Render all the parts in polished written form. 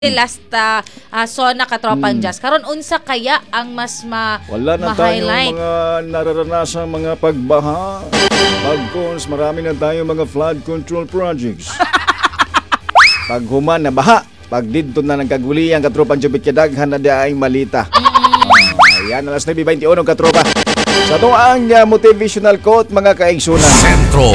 last sona katropang jazz. Karon unsa kaya ang mas wala na tayong ma-highlight? mga nararanasang mga pagbaha, pagkons, marami na tayong mga flood control projects. Pag human na baha, pag dito na nagkaguli ang katropang jubit kadaghan na daing malita. Ayan, alas 9:21 katropa. Sa tuang motivational quote mga kaigsunan. Sentro.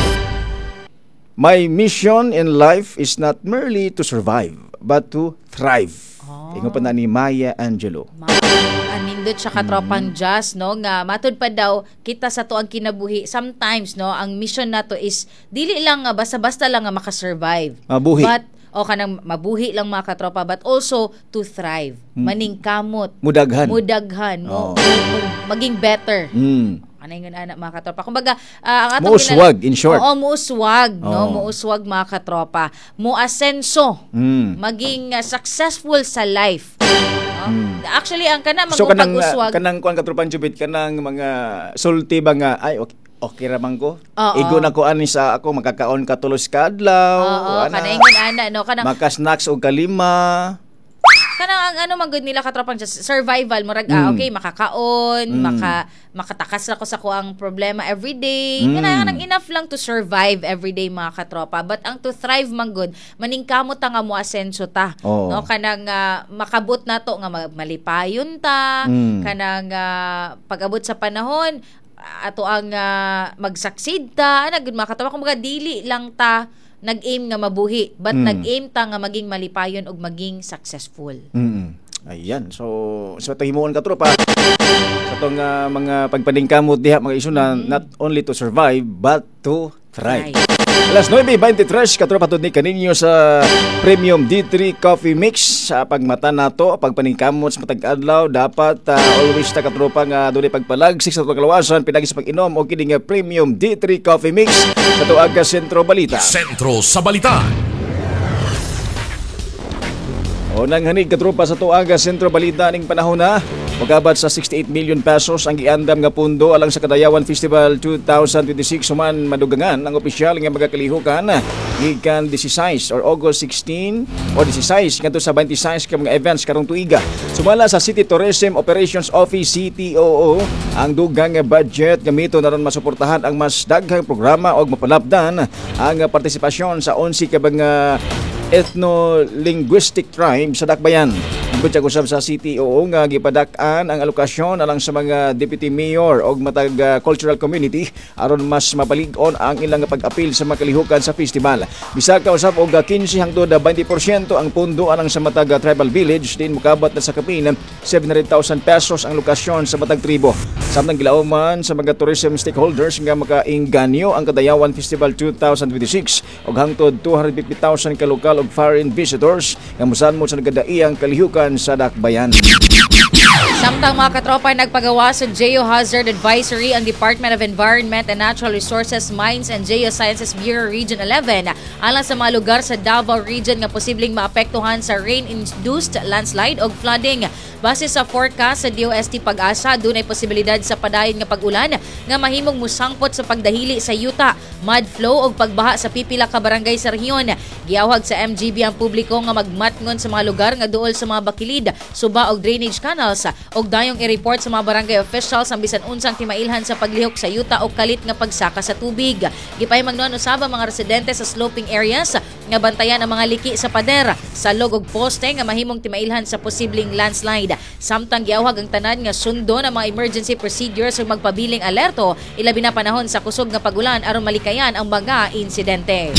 My mission in life is not merely to survive, but to thrive. Ingon pa na ni Maya Angelou. Anindot siya katropang jazz, no? Nga matud pa daw kita sa tuang kinabuhi. Sometimes, no, ang mission nato is dili lang nga basta-basta lang nga makasurvive. Mabuhi. But kanang mabuhi lang mga katropa, but also to thrive. Maningkamot. Mudaghan. Mo. Maging better. Anay nga anak mga katropa. Kumbaga, ang atong muuswag, in short. Oo, muuswag, no? Muuswag mga katropa. Muasenso. Maging successful sa life. Actually, ang kana so magpag-uswag. kanang kuan katropang jubit kanang mga sulti ba nga ay okay raman ko. Oo. Igo na ko ani sa ako makakaon ka tulos ka adlaw. Oo, kanaingon ana no kanang maka-snacks og kalima. Kanang ang ano man gud nila katropang just survival murag okay makakaon, makatakas ako sa kuang problema everyday. Kanang enough lang to survive everyday mga katropa. But ang to thrive man gud maningkamot ta nga mo asenso ta. No kanang makabot nato nga malipayon ta, kanang pag-abot sa panahon ato ang mag-succeed ta. Ana gud mga katropa kumbaga dili lang ta nag-aim nga mabuhi, but nag-aim ta nga maging malipayon ug maging successful. Ayan. So tahimuon ka tropa. Sa tong mga pagpaningkamot diha mga isuna, not only to survive but to thrive. Alas 9:23 katropa tud ni kaninyo sa Premium D3 Coffee Mix. Sa pagmata nato, pagpaningkamot sa matag adlaw, dapat always ta katropa nga dunay pagpalagsik sa kalawasan pinagi sa pag-inom o kini nga Premium D3 Coffee Mix sa tuag ka Sentro Balita. Sentro sa Balita. O nang hanig katropa sa tuaga Sentro Balita ning panahon na magabad sa 68 million pesos ang giandam nga pundo alang sa Kadayawan Festival 2026 human madugangan ang opisyal nga magakalihukan gikan 16 or August 16 o 16 ngadto sa 26 ka mga events karong tuiga. Sumala sa City Tourism Operations Office CTOO ang dugang nga budget gamito na ron masuportahan ang mas daghang programa og mapalapdan ang partisipasyon sa 11 ka mga ethno-linguistic tribe sa Dakbayan. Butya usab sa CTOO nga gipadak-an ang alokasyon alang sa mga deputy mayor og matag cultural community aron mas mapalig-on ang ilang pag-apil sa makalihukan sa festival. Bisag ka usab og 15 hangtod 20% ang pundo alang sa matag tribal village din mukabat na sa kapin 700,000 pesos ang lokasyon sa matag tribo. Samtang gilauman sa mga tourism stakeholders nga makaingganyo ang Kadayawan Festival 2026 og hangtod 250,000 ka lokal og foreign visitors nga mosanmo sa nagadaiyang kalihukan sa Dakbayan. Samtang mga katropa nagpagawa sa Geohazard Advisory ang Department of Environment and Natural Resources, Mines and Geosciences Bureau Region 11 alang sa mga lugar sa Davao Region nga posibleng maapektuhan sa rain-induced landslide o flooding. Base sa forecast sa DOST Pag-asa, dunay posibilidad sa padayon nga pag-ulan nga mahimong musangpot sa pagdahili sa yuta, mud flow o pagbaha sa pipila ka barangay sa rehiyon. Giawhag sa MGB ang publiko nga magmatngon sa mga lugar nga duol sa mga bakilid, suba og drainage canals og dayong i-report sa mga barangay officials ang bisan unsang timailhan sa paglihok sa yuta o kalit nga pagsaka sa tubig. Gipahimangnon usab ang mga residente sa sloping areas nga bantayan ang mga liki sa pader, salog og poste nga mahimong timailhan sa posibleng landslide. Samtang giawhag ang tanan nga sundon ang mga emergency procedures ug magpabiling alerto ilabi na panahon sa kusog nga pagulan aron malikayan ang mga insidente.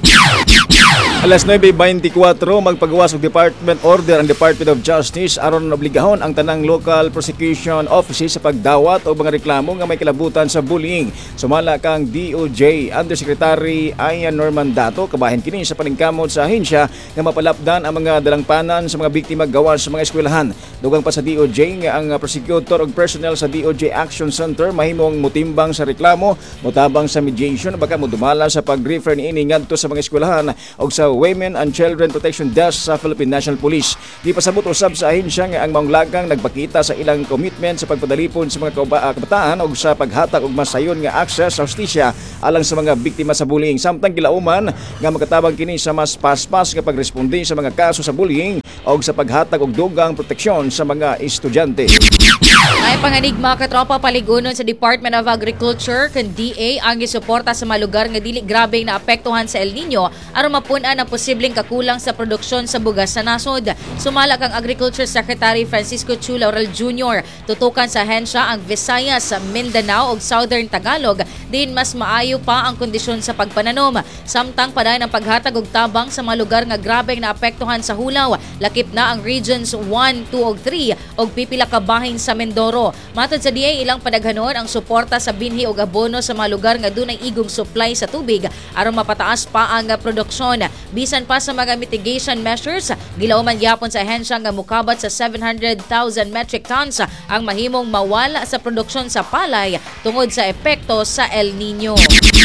Alas 9:24 magpagawas og department order ang Department of Justice aron obligahon ang tanang local prosecution offices sa pagdawat o mga reklamo nga may kilabutan sa bullying. Sumala kang DOJ Undersecretary Ian Norman Dato kabahin kini sa paningkamot sa ahensya nga mapalapdan ang mga dalangpanan sa mga biktima gawas sa mga eskwelahan. Dugang pa sa DOJ nga ang prosecutor ug personnel sa DOJ Action Center mahimong mutimbang sa reklamo, mutabang sa mediation baka modumala sa pag-refer niini ngadto sa mga eskwelahan o sa Women and Children Protection Desk sa Philippine National Police. Gipasabot usab sa ahensya nga ang maong lagang nagpakita sa ilang commitment sa pagpadalipon sa mga kabataan o sa paghatag og masayon nga access sa hustisya alang sa mga biktima sa bullying. Samtang gilauman nga makatabang kini sa mas paspas nga pagresponde sa mga kaso sa bullying o sa paghatag og dugang proteksyon sa mga estudyante. Ay panganigma katropa paligunon sa Department of Agriculture kan DA ang gisuporta sa mga lugar nga dili grabeng naapektuhan sa El Nino aron mapun-an ang posibleng kakulang sa produksyon sa bugas sa nasod. Sumala kang Agriculture Secretary Francisco Chu Laurel Jr. Tutukan sa ahensya ang Visayas, Mindanao ug Southern Tagalog din mas maayo pa ang kondisyon sa pagpananom. Samtang padayon ang paghatag og tabang sa mga lugar nga grabeng naapektuhan sa hulaw. Lakip na ang Regions 1, 2 ug 3 og pipila ka bahin sa Mindoro. Matod sa DA, ilang padaghanon ang suporta sa binhi ug abono sa mga lugar nga dunay igong supply sa tubig aron mapataas pa ang produksyon. Bisan pa sa mga mitigation measures, gilauman gyapon sa ahensya nga mukabat sa 700,000 metric tons ang mahimong mawala sa produksyon sa palay tungod sa epekto sa El Nino.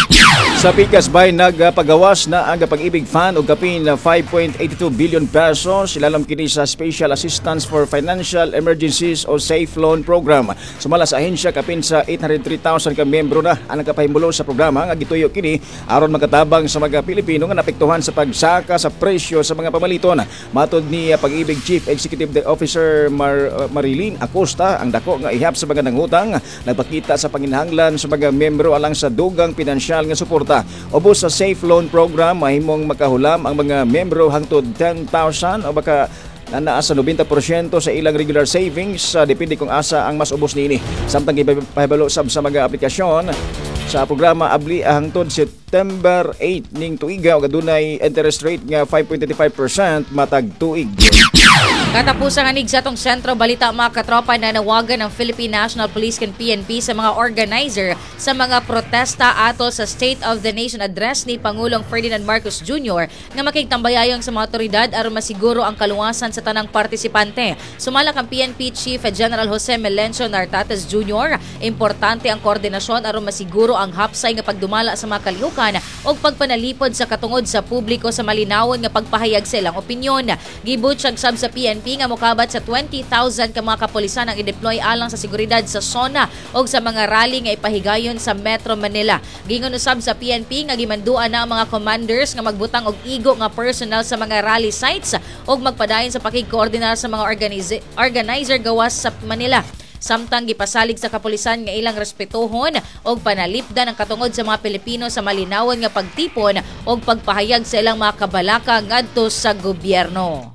Sa Pikas Bay nagpagawas na ang Pag-ibig Fund og kapin 5.82 billion pesos ilalam kini sa Special Assistance for Financial Emergencies o Safe Loan Program. Sumala sa ahensya kapin sa 803,000 ka miyembro na ang nakapahimulo sa programa nga gituyo kini aron makatabang sa mga Pilipino nga naapektuhan sa pagsaka sa presyo sa mga pamaliton. Matod ni Pag-ibig Chief Executive Officer Marilyn Acosta, ang dako nga ihap sa mga nangutang nagpakita sa panginahanglan sa mga miyembro alang sa dugang pinansyal nga suporta. Ubos sa Safe Loan Program, mahimong makahulam ang mga miyembro hangtod 10,000 o baka naa sa 90% sa ilang regular savings, depende kung asa ang mas ubos niini. Samtang ipahibalo sa mga aplikasyon sa programa abli hangtod September 8 ning tuiga ug adunay interest rate nga 5.35% matag tuig. Katapusan nga nig sa tong sentro balita mga katropa na nawagan ng Philippine National Police kan PNP sa mga organizer sa mga protesta atol sa State of the Nation address ni Pangulong Ferdinand Marcos Jr. nga makigtambayayong sa mga otoridad aron masiguro ang kaluwasan sa tanang partisipante. Sumala kang PNP Chief General Jose Melencio Nartates Jr. Importante ang koordinasyon aron masiguro ang hapsay nga pagdumala sa mga kalihukan o pagpanalipod sa katungod sa publiko sa malinawon nga pagpahayag sa ilang opinyon. Gibutyag sab sa PNP nga mokabat sa 20,000 ka mga kapulisan ang i-deploy alang sa seguridad sa SONA o sa mga rally nga ipahigayon sa Metro Manila. Gingon usab sa PNP nga gimanduan na ang mga commanders nga magbutang og igo nga personnel sa mga rally sites o magpadayon sa pakigkoordinar sa mga organizer gawas sa Manila. Samtang gipasalig sa kapulisan nga ilang respetuhon og panalipdan ang katungod sa mga Pilipino sa malinawon nga pagtipon og pagpahayag sa ilang mga kabalaka ngadto sa gobyerno.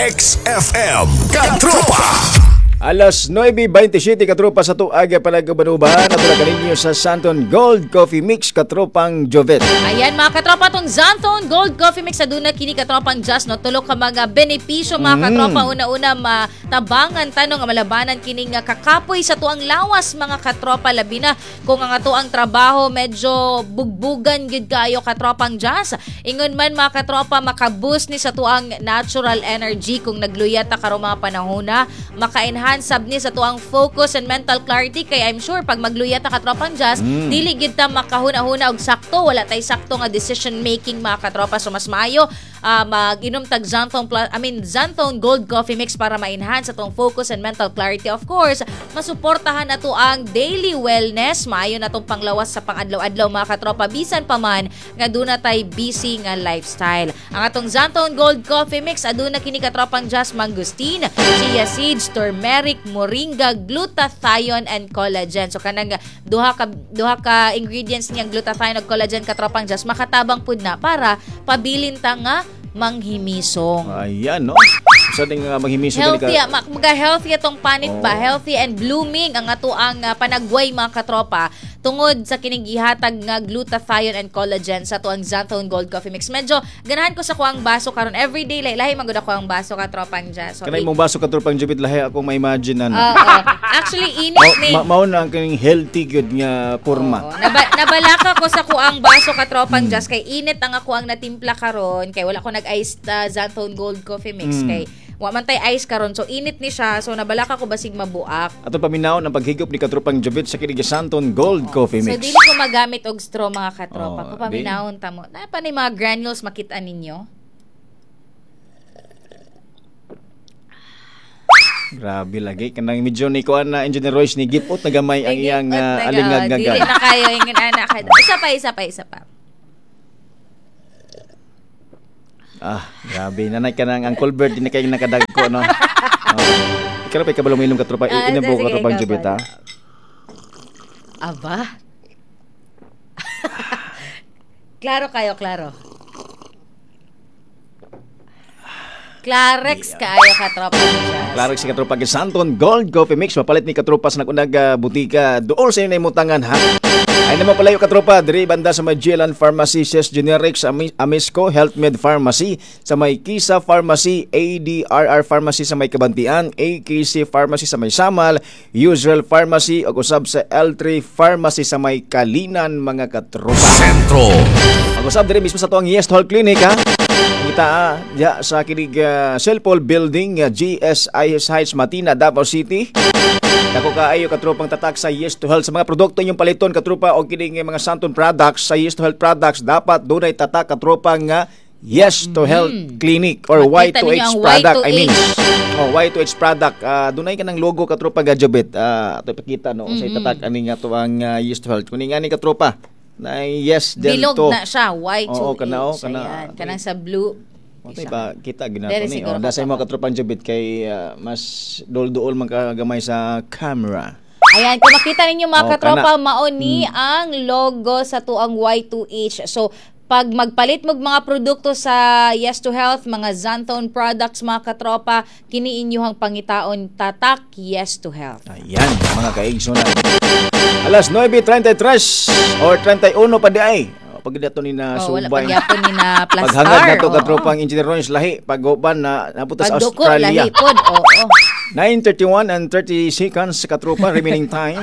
XFM Katropa. Alas 9:27 katropa sa tuaga panagabanuban at wala kaninyo sa Santon Gold Coffee Mix katropang Jovet. Ayan mga katropa, tong Santon Gold Coffee Mix aduna kini katropang just no tulo ka mga benepisyo mga katropa. Una-una matabangan tanong nga malabanan kini nga kakapoy sa tuang lawas mga katropa, labi na kung ang ato ang trabaho medyo bugbugan gid kayo katropang just. Ingon man mga katropa makaboost ni sa tuang natural energy kung nagluyat ta karong mga panahona, maka-enhance sab ni sa tuang focus and mental clarity kay I'm sure pag magluyat ta katropang just dili gid ta makahuna-huna og sakto, wala tay sakto nga decision making mga katropa. So mas maayo mag-inom tag Xanthone Gold Coffee Mix para ma-enhance atong focus and mental clarity. Of course, masuportahan nato ang daily wellness, maayo natong panglawas sa pang-adlaw-adlaw mga katropa bisan pa man nga duna tay busy nga lifestyle. Ang atong Xanthone Gold Coffee Mix aduna kini katropang just mangustin, chia seeds, turmeric, moringa, glutathione and collagen. So kanang duha ka ingredients niyang glutathione ug collagen katropang just makatabang pud na para pabilin ta nga manghimisong. Ayan, no? Sa ding manghimisong healthy, healthy atong panit ba? Healthy and blooming ang ato ang panagway mga katropa tungod sa kining gihatag nga glutathione and collagen sa tuang Xanthone Gold Coffee Mix. Medyo ganahan ko sa kuang baso karon everyday lahi magud ako ang baso katropang just. So, kanay mong baso katropang jubit lahi ako ma-imagine actually init ni. Mao na ang kining healthy good nga porma. Nabalaka ko sa kuang baso katropang just kay init ang ako ang natimpla karon kay wala ko nag-iced Xanthone Gold Coffee Mix kay wa man tay ice karon, so init ni siya, so nabalaka ko basig mabuak. Ato paminaw ang paghigop ni katropang Jovit sa kinig Santon Gold Coffee Mix. So dili ko magamit og straw mga katropa. Papaminawon ta mo. Na pa ni mga granules makita ninyo. Grabe lagi. Kanang medyo ni kuan na Engineer Royce ni gipot na gamay ang iyang alingag nga. Dili na kayo ingin anak. Isa pa. Grabe. Nanay ka ng Uncle Bird, di na kayo nakadagko, no? Ikaw pa ikabalong ilong katropa. Inabo sige, katropang ikaw Jubit, pa. ha? Aba? Klaro kayo, klaro. Clarex kayo katropa. Klaro si katropa kay Santon Gold Coffee Mix. Mapalit ni katropa sa nakunag butika. Dool sa inyo mutangan, ha? Ay naman pala yung katropa. Diri banda sa may Gielan Pharmacy, Ses Generics, Amisco Health Med Pharmacy, sa may Kisa Pharmacy, ADRR Pharmacy sa may Kabantian, AKC Pharmacy sa may Samal, Usual Pharmacy, o usab sa L3 Pharmacy sa may Kalinan, mga katropa. Sentro. Mag-usab diri mismo sa tuwang Yes Hall Clinic, ha? Kita ya sa kinig Cellpol Building, GSIS Heights, Matina, Davao City. Dako kaayo katropang tatak sa Yes to Health sa mga produkto inyong paliton katropa o kining mga Santon products sa Yes to Health products dapat dunay tatak katropang nga Yes to Health Clinic or Makita ninyo Y2H ang product. Y2H. Y2H product. Dunay ka ng logo katropa gadjabit. Ito ipakita no sa tatak ani nga to ang Yes to Health. Kuning ani katropa na yes del Bilog to. na siya, white Oo, to kana, age. kana. Ayan, kanang sa blue. Matay ba kita ginato Dere ni. siguro Dasa mo katapa. katropang jabit kay mas dol-duol man kagamay sa camera. Ayan, kung makita ninyo mga Oh, katropa, mauni ang logo sa tuang Y2H. So, pag magpalit mo mga produkto sa Yes to Health, mga Xanthone products mga katropa, kini inyuhang pangitaon tatak Yes to Health. Ayan, mga kaigsunan. Alas 9:33 or 31 pa di ay. Pag dato ni na Wala subay. pagyapon ni na plastar. Paghangad na to Oo. katropang Engineer Royce lahi pag-uban na napunta sa Pagduko, Australia. lahipod. Oo. 9:31 and 30 seconds katropa remaining time.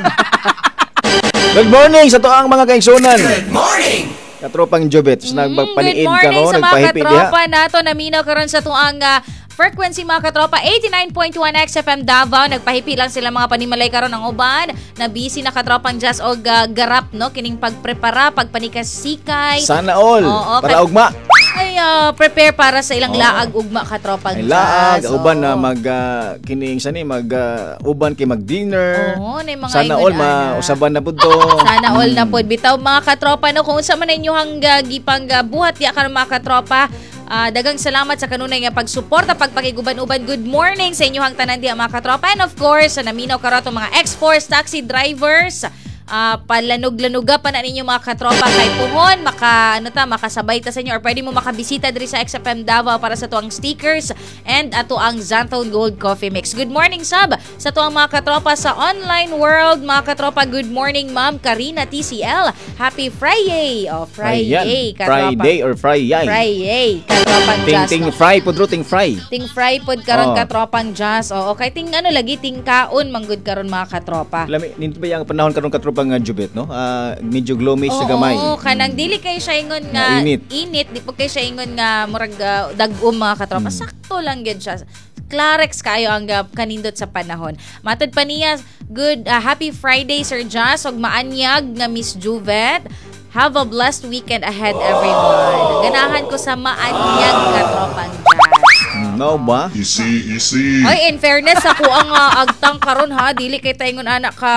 Good morning sa toang mga kaigsunan. Good morning. Katropang Jobet, nagpaliid Good morning karon, sa mga nagpahipi diha. katropa nato. Naminaw karon sa tuang frequency mga katropa 89.1 XFM Davao. Nagpahipi lang sila mga panimalay karon ang uban na busy na katropang jazz o garap no kining pagprepara pagpanikasikay. Sana all Oo, para ugma. Ay prepare para sa ilang laag ugma katropang Ay laag jazz. uban na Oo. mag kining sani mag uban kay mag dinner. Oo, na yung mga Sana ingon, all ana. mausaban na budto. Sana all na pod bitaw mga katropa no kung unsa man ninyo hangga gipang buhat ya karon mga katropa. Dagang salamat sa kanunay nga pagsuporta pagpakiguban-uban. Good morning sa inyong tanan diha mga katropa. And of course, sa naminaw karon mga X-Force taxi drivers. Palanog-lanuga pa na ninyo mga katropa kay puhon makasabay ta sa inyo or pwede mo makabisita diri sa XFM Davao para sa tuang stickers and ato ang Xanthone Gold Coffee Mix. Good morning sab sa tuang mga katropa sa online world mga katropa. Good morning Ma'am Karina TCL. Happy Friday. Friday Ayan, katropa. Friday or Friday. Friday katropang jazz. Ting fry pudro ting fry. Ting fry pod karon Oh. katropang jazz. Oo, kay ting lagi ting kaon manggod karon mga katropa. Lami nito ba yung panahon karon katropang Jubet no? Medyo gloomy sa gamay. Oo, kanang dili kay siya ingon nga Init. di po kay siya ingon nga murag dag-um mga katropa. Sakto lang gyud siya. Clarex kayo ang kanindot sa panahon. Matod pa niya, good happy Friday Sir Jazz ug maanyag nga Miss Juvet. Have a blessed weekend ahead everyone. Ganahan ko sa maanyag katropang jazz. No ba? Easy. Ay, in fairness, ako ang agtang karon ha. Dili kay taingon anak ka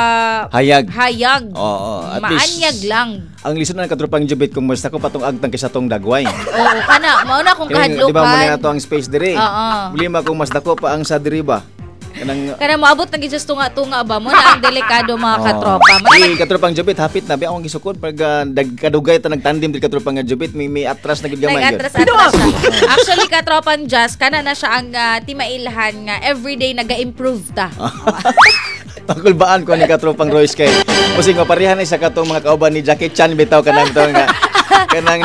Hayag. Oo, at Maanyag least, lang. Ang lisan na katropang Jubet kung basta ko patong agtang kaysa tong dagway. Oo, kana. Mauna kung kahadlokan. Di ba mo na to ang space diri? Oo. Lima kung mas dako pa ang sa diri ba? Kanang Kana maabot na gid tunga-tunga ba mo na ang delikado mga katropa. Di katropang Jubet hapit na bi akong gisukod pag kadugay ta nagtandim diri katropang Jubet may atras na gid gamay. Nag-atras siya. Actually, katropang jazz, kana na siya ang timailhan nga everyday naga-improve ta. Pagkulbaan ko ni katropang Royce kay kasi pareha na sa katong mga kauban ni Jackie Chan bitaw kanang to nga kanang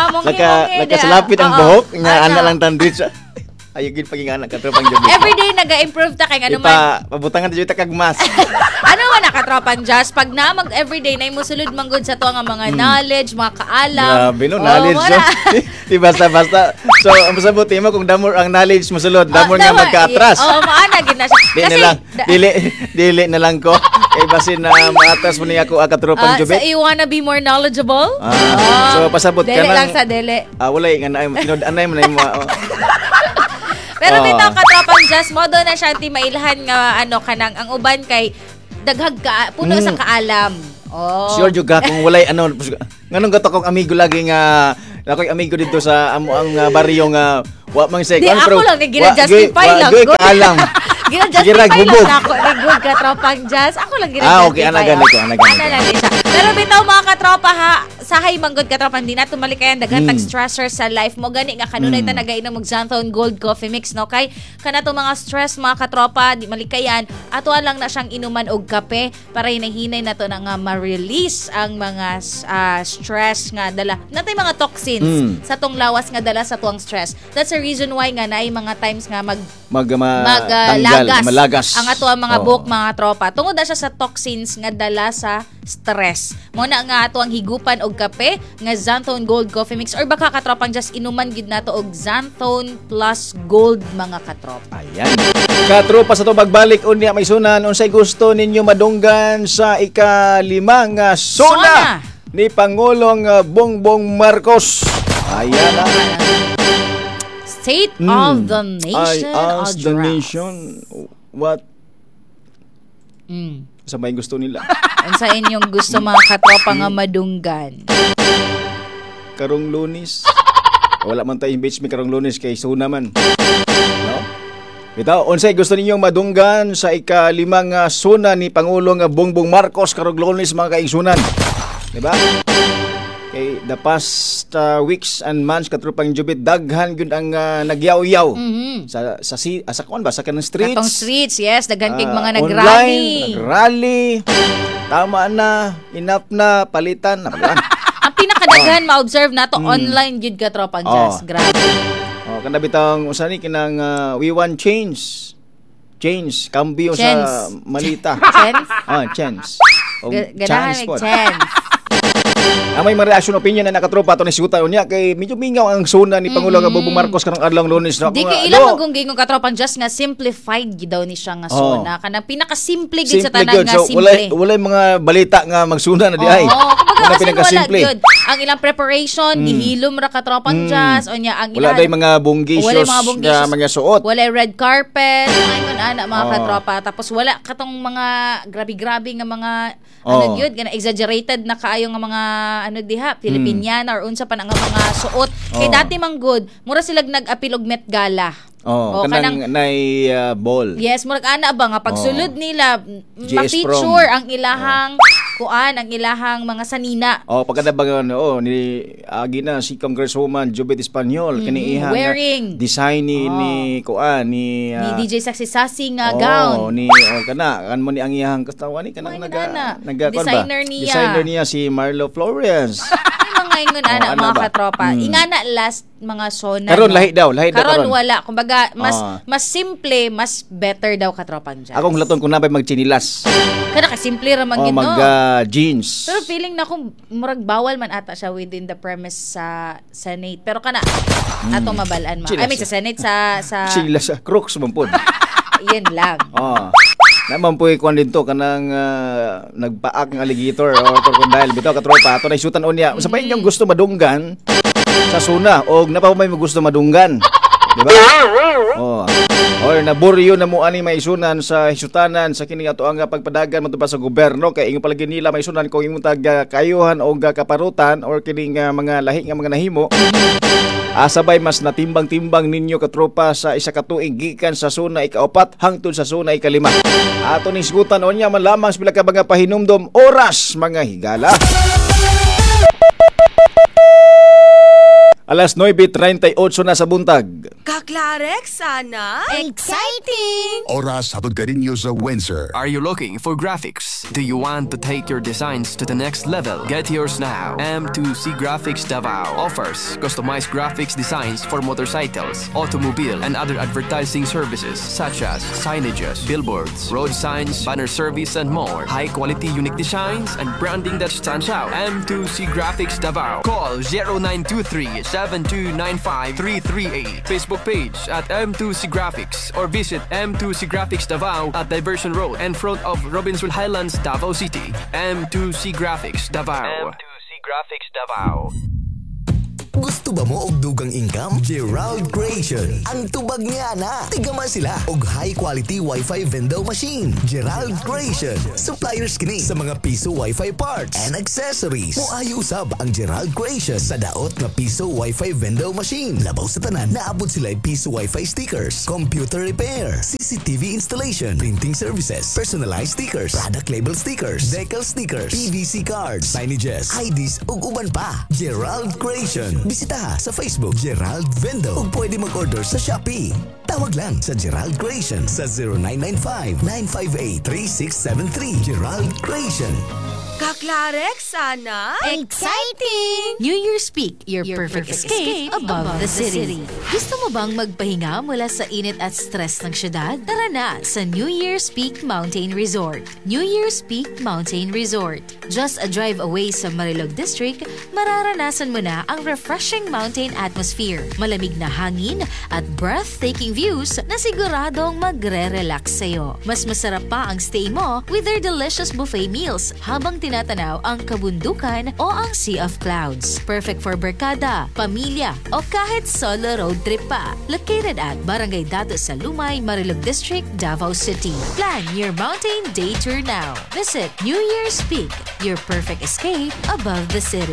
nakasalapit ang buhok nga ana lang tandit sa ayugid paging anak katropang Jubet. Everyday naga-improve ta kay ano man. Pabutangan ta kag mas. Ano man nakatropang jazz pag na mag everyday na musulod manggod sa to nga mga knowledge, mga kaalam. Grabe no, knowledge wala. Di basta. So, ang masabuti mo kung damor ang knowledge mo sulod, damor nga magka-atras. Maana gid na siya. Di na lang, dili na lang ko. Kay basin na maatas mo niya ako katropang So Jubet. you wanna be more knowledgeable? So, pasabot ka dele ng lang sa dele. wala nga na tinod anay mo na mo. Pero bitaw katropang Jazz, modo na siya mailhan nga kanang ang uban kay daghag ka puno sa kaalam. Oh. Sure juga kung walay nganong gato kong amigo lagi nga ako'y amigo dito sa amo ang baryo nga wa mang say Di ako lang gina-justify lang. Alam. Gina-justify lang ako ni good katropang Jazz. Ako lang gina-justify. Okay, ana ganito. Ana lang siya. Pero bitaw mga katropa ha, sahay manggod katropa, hindi na tumalik daghan tag stressor sa life mo gani nga kanunay ta nagainom og Xanthone Gold Coffee Mix no kay kanato mga stress mga katropa di malikayan ato lang na siyang inuman og kape para hinahinay nato na nga ma-release ang mga stress nga dala natay mga toxins sa tong lawas nga dala sa tuang stress. That's the reason why nga naay mga times nga malagas ang ato ang mga buhok mga tropa tungod na siya sa toxins nga dala sa stress. Muna nga ato ang higupan og kape nga Xanthone Gold Coffee Mix or baka katropang just inuman gid nato og Xanthone Plus Gold mga katropa. Ayan. Katropa sa to magbalik unya may sunan unsay gusto ninyo madunggan sa ika-5 nga sona ni Pangulong Bongbong Marcos. Ayan na. State of the Nation address. The nation what sa may gusto nila. Sa inyong gusto mga katropa nga madunggan? Karong Lunes. Wala man tayo impeach mi karong Lunes kay suna man. No? Bitaw, unsay gusto ninyong madunggan sa ika-5 nga suna ni Pangulong Bongbong Marcos karong Lunes mga kaigsunan. Di ba? Kay the past weeks and months katropang Jubit daghan gyud ang nagyaw-yaw sa kuan ba sa kanang streets. Katong streets, yes, daghan kay mga nagrally. Tama na, enough na, palitan na pala. Ang pinakadaghan ma-observe nato online gyud katropang Jazz. Grabe. Kana bitang usa ni kinang we want change. Change, cambio sa malita. Chance? Chance. Ganahan may chance. Ang may mga reaction opinion na nakatropa ato ni sigutan unya kay medyo mingaw ang suna ni Pangulong Bongbong Marcos karong adlaw Lunes na. Di kay ilang magunggingon katropang Just nga simplified gid daw ni siya nga suna kanang pinaka-simple gid sa tanan nga simple. Wala mga balita nga magsuna na di ay. Kumbaga pinaka-simple gyud. Ang ilang preparation gihilom ra katropang Just unya ang wala day mga bunggisios nga mga suot. Wala red carpet, ayun ana mga katropa. Tapos wala katong mga grabe-grabe nga mga gyud nga exaggerated na kaayo nga mga diha Filipiniana or unsa pa nga mga suot kay dati man good mura sila nag-apil og Met Gala. Kanang nay ball. Yes, murag ana ba nga pagsulod nila ma-feature ang ilahang kuan ang ilahang mga sanina. Pagkada ba ni agi na si Congresswoman Jubit Espanyol kani ihang design ni kuan ni DJ Saxy Sassy nga gown. Ni kana kan mo ni ang ihang katawan ni kanang designer niya si Marlo Flores. Ingon ana mga katropa. Ingana last mga sona. Karon lahi daw karon wala. Kumbaga mas simple, mas better daw katropang Jazz. Akong laton kung nabay magchinilas. Kada ka simple ra man gid no. Jeans. Pero feeling na kung murag bawal man ata siya within the premise sa Senate. Pero kana ato mabalaan ma. I mean sa Senate sa chinilas Crooks man pod. Yan lang. Naman po ikuan dito kanang nagpaak ng alligator o crocodile bitaw katropa ato na isutan unya sa pa inyong gusto madunggan sa suna o napamay mo gusto madunggan di ba or naburyo na mo ani maisunan sa hisutanan sa kini ato ang pagpadagan mo pa sa gobyerno kay ingon palagi nila maisunan kung imong tag kayuhan o kaparutan or kini nga mga lahi nga mga nahimo. Sabay mas natimbang-timbang ninyo katropa sa isa ka tuig gikan sa suna ika-4 hangtod sa suna ika-5. Ato ning sigutan unya man lamang sa pila ka mga pahinumdom oras mga higala. Alas 9:38 na sa buntag. Kaklarek sana. Exciting! Oras hatod kaninyo sa Windsor. Are you looking for graphics? Do you want to take your designs to the next level? Get yours now. M2C Graphics Davao offers customized graphics designs for motorcycles, automobile, and other advertising services such as signages, billboards, road signs, banner service, and more. High-quality unique designs and branding that stands out. M2C Graphics Davao. Call 0923-7295-338. Facebook page at M2C Graphics or visit M2C Graphics Davao at Diversion Road in front of Robinsonville Highlands, Davao City. M2C Graphics Davao. M2C Graphics Davao. Gusto Tuba mo og dugang income? Gerald Creation. Ang tubag niya na. Tigama sila og high quality Wi-Fi vendor machine. Gerald Creation. Suppliers kini sa mga piso Wi-Fi parts and accessories. Muayo usab ang Gerald Creation sa daot nga piso Wi-Fi vendor machine. Labaw sa tanan, naabot sila piso Wi-Fi stickers, computer repair, CCTV installation, printing services, personalized stickers, product label stickers, decal stickers, PVC cards, signages, IDs ug uban pa. Gerald Creation. Bisita sa Facebook Gerald Vendo ug pwede mag-order sa Shopee. Tawag lang sa Gerald Creation sa 0995-958-3673. Gerald Creation. Kaklarek, sana? Exciting! New Year's Peak, your perfect escape above the city. Gusto mo bang magpahinga mula sa init at stress ng syudad? Tara na sa New Year's Peak Mountain Resort. New Year's Peak Mountain Resort. Just a drive away sa Marilog District, mararanasan mo na ang refreshing mountain atmosphere, malamig na hangin at breathtaking views na siguradong magre-relax sa'yo. Mas masarap pa ang stay mo with their delicious buffet meals habang tinatanaw ang kabundukan o ang Sea of Clouds. Perfect for barkada, pamilya o kahit solo road trip pa. Located at Barangay Dato sa Lumay, Marilog District, Davao City. Plan your mountain day tour now. Visit New Year's Peak, your perfect escape above the city.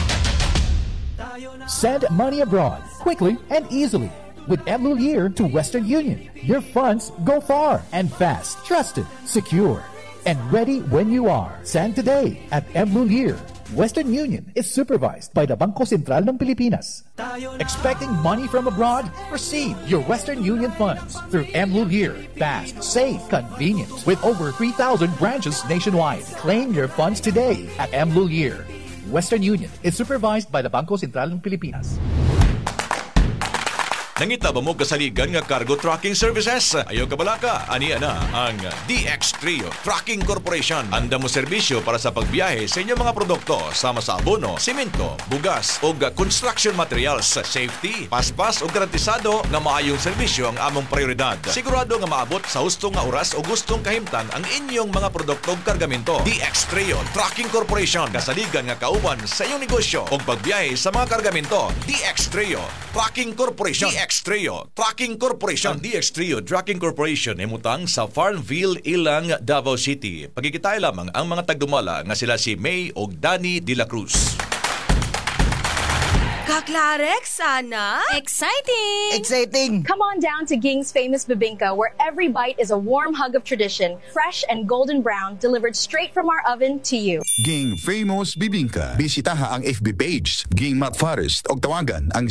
Send money abroad quickly and easily with Mlulier to Western Union. Your funds go far and fast, trusted, secure, and ready when you are. Send today at Mlulier. Western Union is supervised by the Bangko Sentral ng Pilipinas. Expecting money from abroad? Receive your Western Union funds through Mlulier. Fast, safe, convenient. With over 3,000 branches nationwide. Claim your funds today at Mlulier. Western Union is supervised by the Bangko Sentral ng Pilipinas. Nangita ba mo kasaligan nga cargo trucking services? Ayaw kabalaka, aniya na ang DX Trio Trucking Corporation. Anda mo serbisyo para sa pagbiyahe sa inyong mga produkto sama sa abono, simento, bugas o construction materials. Safety, paspas o garantisado nga maayong serbisyo ang among prioridad. Sigurado nga maabot sa hustong nga oras o gustong kahimtang ang inyong mga produkto o kargamento. DX Trio Trucking Corporation. Kasaligan nga kauban sa inyong negosyo o pagbiyahe sa mga kargamento. DX Trio Trucking Corporation. DX Trio Trucking Corporation. Ang DX Trio Trucking Corporation ay mutang sa Farmville, Ilang, Davao City. Pagkikitay lamang ang mga tagdumala nga sila si May o Danny De La Cruz. Kaklarek, sana? Exciting! Come on down to Ging's famous bibingka, where every bite is a warm hug of tradition, fresh and golden brown, delivered straight from our oven to you. Ging Famous Bibingka. Bisitaha ang FB page Ging Matt Forest o tawagan ang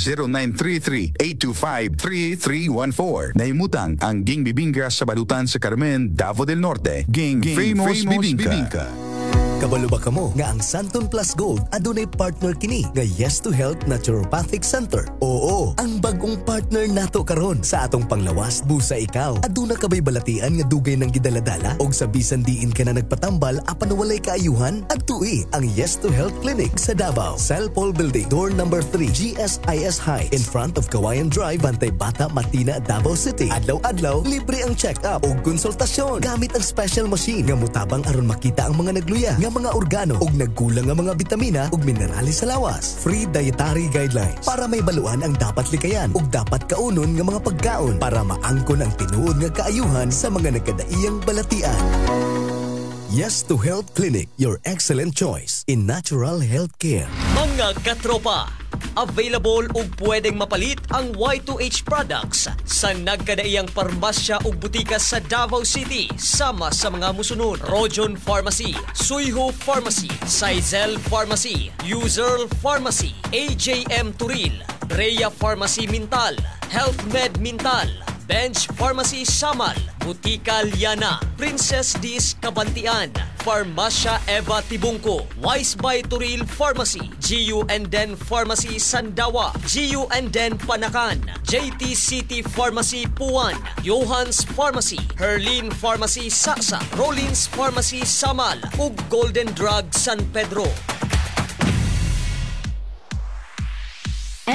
0933-825-3314. Naimutang ang Ging Bibingka sa Balutan sa Carmen, Davao del Norte. Ging Famous Bibingka. Kabalo ba kamo nga ang Santon Plus Gold adunay partner kini nga Yes to Health Naturopathic Center? Oo, ang bagong partner nato karon sa atong panglawas busa ikaw. Aduna ka ba'y balatian nga dugay ng gidaladala og sa bisan diin ka na nagpatambal apan walay kaayuhan? Adtui ang Yes to Health Clinic sa Davao, Cell Paul Building, door number 3, GSIS Heights, in front of Kawayan Drive, Bantay Bata, Matina, Davao City. Adlaw-adlaw libre ang check-up og konsultasyon gamit ang special machine nga mutabang aron makita ang mga nagluya nga mga organo ug nagkulang nga mga bitamina ug minerales sa lawas. Free dietary guidelines para may baluan ang dapat likayan ug dapat kaunon nga mga pagkaon para maangkon ang tinuod nga kaayuhan sa mga nagkadaiyang balatian. Yes to Health Clinic, your excellent choice in natural health care. Mga katropa, available ug pwedeng mapalit ang Y2H products sa nagkadaiyang parmasya ug butika sa Davao City sama sa mga musunod: Rojon Pharmacy, Suyho Pharmacy, Sizel Pharmacy, User Pharmacy, AJM Turil, Rhea Pharmacy Mintal, Health Med Mintal, Bench Pharmacy Samal, Butika Liana, Princess Dis Kabantian, Farmasya Eva Tibungko, Wise by Turil Pharmacy, GU and Den Pharmacy Sandawa, GU and Den Panakan, JT City Pharmacy Puan, Johans Pharmacy, Herlin Pharmacy Saksa, Rollins Pharmacy Samal, ug Golden Drug San Pedro.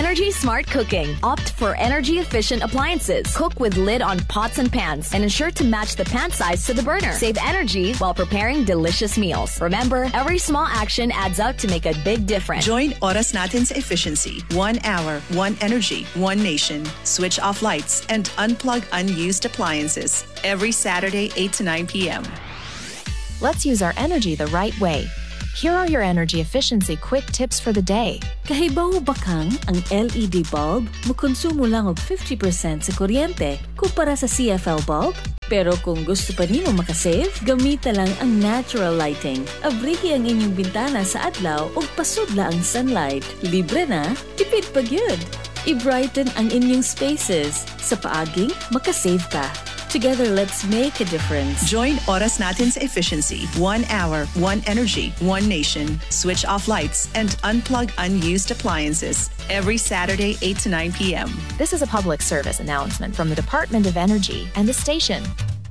Energy Smart Cooking. Opt for energy-efficient appliances. Cook with lid on pots and pans and ensure to match the pan size to the burner. Save energy while preparing delicious meals. Remember, every small action adds up to make a big difference. Join Oras Natin sa efficiency. 1 hour, 1 energy, 1 nation. Switch off lights and unplug unused appliances. Every Saturday, 8 to 9 p.m. Let's use our energy the right way. Here are your energy efficiency quick tips for the day. Kahibaw bakang ang LED bulb mukonsumo lang og 50% sa kuryente kumpara sa CFL bulb? Pero kung gusto pa nimo makasave, gamita lang ang natural lighting. Abrihi ang inyong bintana sa adlaw ug pasudla ang sunlight. Libre na, tipid pa gyud. I-brighten ang inyong spaces. Sa paaging, makasave ka. Together, let's make a difference. Join Oras Natin sa efficiency. 1 hour, 1 energy, 1 nation. Switch off lights and unplug unused appliances. Every Saturday, 8 to 9 p.m. This is a public service announcement from the Department of Energy and the station.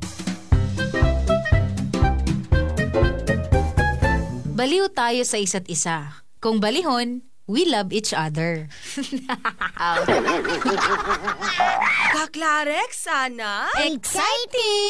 Baliw tayo sa isa't isa. Kung balihon, we love each other. Kaklarex, sana? Exciting!